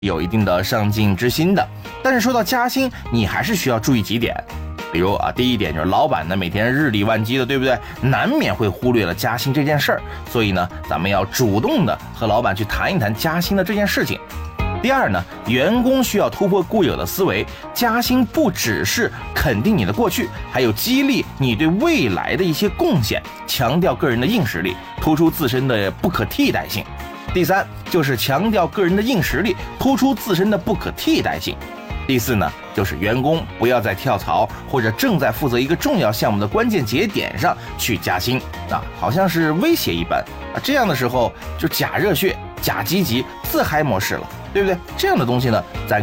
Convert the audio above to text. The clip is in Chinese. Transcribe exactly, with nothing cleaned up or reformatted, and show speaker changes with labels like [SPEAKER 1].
[SPEAKER 1] 有一定的上进之心的。但是说到加薪，你还是需要注意几点。比如啊，第一点就是老板呢每天日理万机的，对不对？难免会忽略了加薪这件事儿，所以呢，咱们要主动的和老板去谈一谈加薪的这件事情。第二呢，员工需要突破固有的思维，加薪不只是肯定你的过去，还有激励你对未来的一些贡献，强调个人的硬实力，突出自身的不可替代性。第三就是强调个人的硬实力，突出自身的不可替代性。第四呢，就是员工不要在跳槽或者正在负责一个重要项目的关键节点上去加薪啊，好像是威胁一般啊，这样的时候就假热血、假积极、自嗨模式了，对不对？这样的东西呢，咱